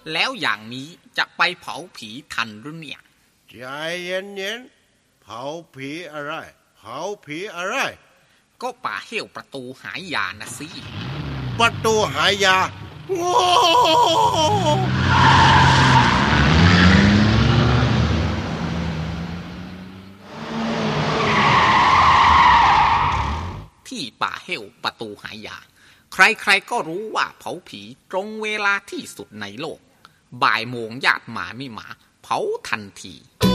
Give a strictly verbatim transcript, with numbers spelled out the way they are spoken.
แล้วอย่างนี้จะไปเผาผีทันหรือเนี่ยใจเย็นๆเผาผีอะไรเผาผีอะไรก็ป่าเหี้ยวประตูหายานะสิประตูหายาโง่ที่ป่าเหี้ยวประตูหายาใครๆก็รู้ว่าเผาผีตรงเวลาที่สุดในโลกบ่ายโมงญาติหมาไม่หมาเผาทันที